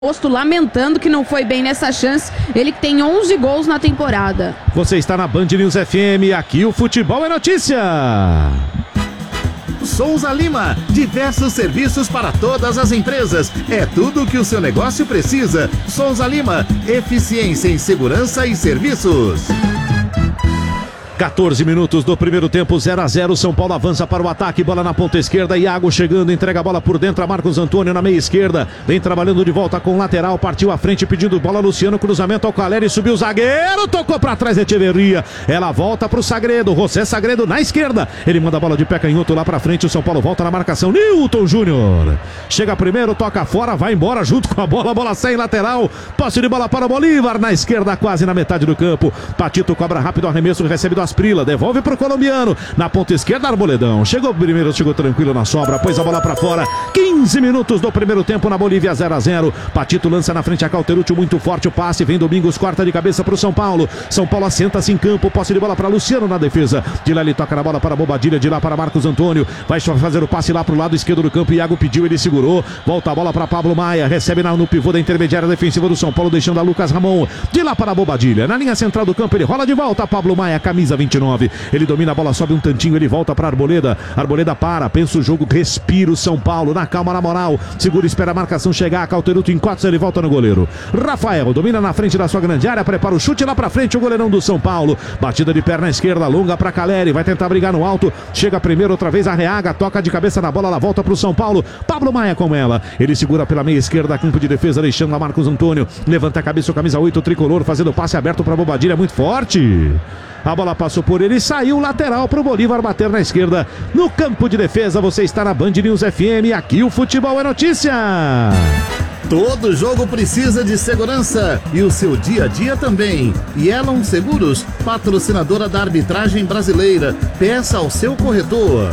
rosto, lamentando que não foi bem nessa chance. Ele que tem 11 gols na temporada. Você está na Band News FM, aqui o futebol é notícia. Souza Lima, diversos serviços para todas as empresas. É tudo o que o seu negócio precisa. Souza Lima, eficiência em segurança e serviços. 14 minutos do primeiro tempo, 0-0, São Paulo avança para o ataque, bola na ponta esquerda, Iago chegando, entrega a bola por dentro a Marcos Antônio na meia esquerda, vem trabalhando de volta com o lateral, partiu à frente pedindo bola, Luciano, cruzamento ao Caleri, subiu o zagueiro, tocou para trás Echeverria, ela volta para o Sagredo, José Sagredo na esquerda, ele manda a bola de pé canhoto lá para frente, o São Paulo volta na marcação, Nilton Júnior, chega primeiro, toca fora, vai embora junto com a bola sai em lateral, posse de bola para o Bolívar, na esquerda quase na metade do campo, Patito cobra rápido, arremesso, recebe do Asprila, devolve pro colombiano, na ponta esquerda Arboledão, chegou primeiro, chegou tranquilo na sobra, pôs a bola pra fora, 15 minutos do primeiro tempo na Bolívia, 0-0, Patito lança na frente a Cauterucci, muito forte o passe, vem Domingos, corta de cabeça pro São Paulo assenta-se em campo, posse de bola para Luciano na defesa, de lá ele toca na bola para Bobadilha, de lá para Marcos Antônio, vai fazer o passe lá pro lado esquerdo do campo, Iago pediu, ele segurou, volta a bola para Pablo Maia, recebe no pivô da intermediária defensiva do São Paulo, deixando a Lucas Ramon, de lá para Bobadilha, na linha central do campo, ele rola de volta, Pablo Maia, camisa 29, ele domina a bola, sobe um tantinho, ele volta para Arboleda para, pensa o jogo, respira o São Paulo, na calma, na moral, segura, espera a marcação chegar, Cauterucci encosta, ele volta no goleiro, Rafael domina na frente da sua grande área, prepara o chute lá pra frente, o goleirão do São Paulo, batida de perna esquerda, longa pra Caleri, vai tentar brigar no alto, chega primeiro, outra vez Arreaga, toca de cabeça na bola, ela volta pro São Paulo, Pablo Maia com ela, ele segura pela meia esquerda, campo de defesa, deixando a Marcos Antônio, levanta a cabeça, o camisa 8, tricolor, fazendo passe aberto pra Bobadilha, muito forte. A bola passou por ele e saiu lateral para o Bolívar bater na esquerda. No campo de defesa, você está na Band News FM. Aqui o futebol é notícia. Todo jogo precisa de segurança e o seu dia a dia também. Yellow Seguros, patrocinadora da arbitragem brasileira. Peça ao seu corretor.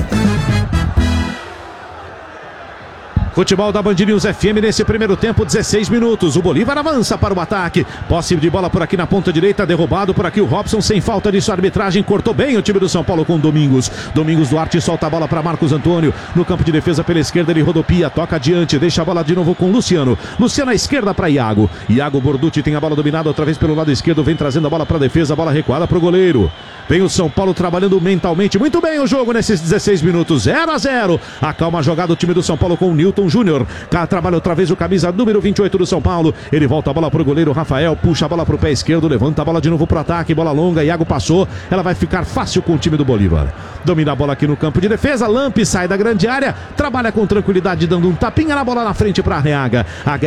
Futebol da Band News FM nesse primeiro tempo, 16 minutos. O Bolívar avança para o ataque. Posse de bola por aqui na ponta direita, derrubado por aqui o Robson, sem falta de sua arbitragem. Cortou bem o time do São Paulo com Domingos. Domingos Duarte solta a bola para Marcos Antônio. No campo de defesa pela esquerda, ele rodopia, toca adiante, deixa a bola de novo com Luciano. Luciano à esquerda para Iago. Iago Borducci tem a bola dominada outra vez pelo lado esquerdo, vem trazendo a bola para a defesa, a bola recuada para o goleiro. Vem o São Paulo trabalhando mentalmente muito bem o jogo nesses 16 minutos, 0-0. Acalma a jogada o time do São Paulo com o Nilton Júnior. Trabalha outra vez o camisa número 28 do São Paulo. Ele volta a bola pro goleiro Rafael, puxa a bola pro pé esquerdo, levanta a bola de novo pro ataque, bola longa, Iago passou, ela vai ficar fácil com o time do Bolívar. Domina a bola aqui no campo de defesa, Lampe sai da grande área, trabalha com tranquilidade, dando um tapinha na bola na frente para Arreaga.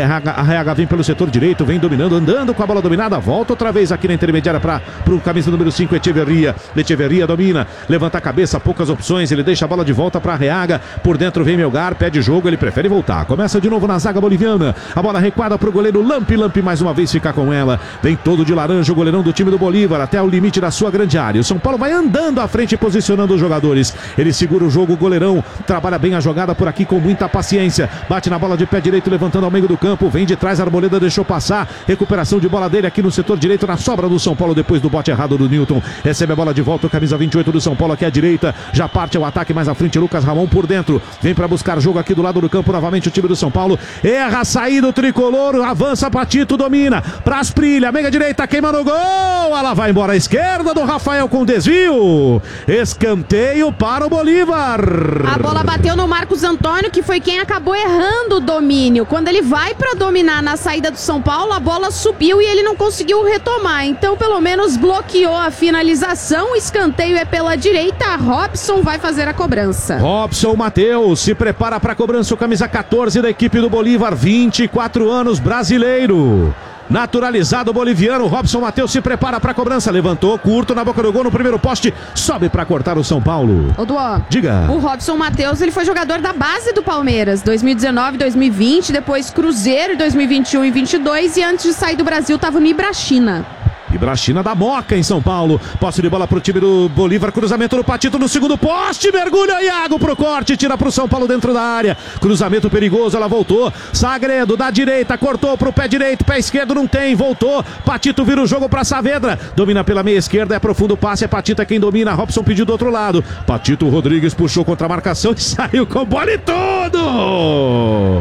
A Arreaga vem pelo setor direito, vem dominando, andando com a bola dominada, volta outra vez aqui na intermediária pro camisa número 5, Echeverria domina, levanta a cabeça, poucas opções, ele deixa a bola de volta para Arreaga, por dentro vem Melgar, pede jogo, ele prefere voltar, começa de novo na zaga boliviana, a bola recuada pro goleiro Lampe mais uma vez fica com ela, vem todo de laranja o goleirão do time do Bolívar, até o limite da sua grande área, o São Paulo vai andando à frente, posicionando os jogadores, ele segura o jogo, o goleirão, trabalha bem a jogada por aqui com muita paciência, bate na bola de pé direito, levantando ao meio do campo, vem de trás, a Arboleda deixou passar, recuperação de bola dele aqui no setor direito, na sobra do São Paulo, depois do bote errado do Nilton, recebe a bola de volta, o camisa 28 do São Paulo aqui à direita, já parte o ataque mais à frente, Lucas Ramon por dentro, vem para buscar jogo aqui do lado do campo, novamente o time do São Paulo, erra a saída do tricolor, avança Patito, domina, para Asprilla, meia direita, queima no gol, ela vai embora à esquerda do Rafael com desvio, escanteio para o Bolívar. A bola bateu no Marcos Antônio, que foi quem acabou errando o domínio, quando ele vai para dominar na saída do São Paulo, a bola subiu e ele não conseguiu retomar, então pelo menos bloqueou a finalização, o escanteio é pela direita, Robson vai fazer a cobrança. Robson Matheus se prepara para a cobrança, o camisa 14 da equipe do Bolívar, 24 anos, brasileiro. Naturalizado boliviano, Robson Matheus se prepara para a cobrança, levantou, curto na boca do gol no primeiro poste, sobe para cortar o São Paulo. Ô Duó, diga. O Robson Matheus, ele foi jogador da base do Palmeiras, 2019, 2020, depois Cruzeiro, 2021 e 22, e antes de sair do Brasil estava no Ibrachina. Ibrachina da Moca em São Paulo, posse de bola pro time do Bolívar, cruzamento no Patito no segundo poste, mergulha Iago pro corte, tira pro São Paulo dentro da área, cruzamento perigoso, ela voltou, Sagredo da direita, cortou pro pé direito, pé esquerdo não tem, voltou, Patito vira o jogo pra Saavedra, domina pela meia esquerda, é profundo passe, é Patito quem domina, Robson pediu do outro lado, Patito Rodrigues puxou contra a marcação e saiu com bola e tudo!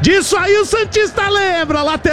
Disso aí o Santista lembra. Lateral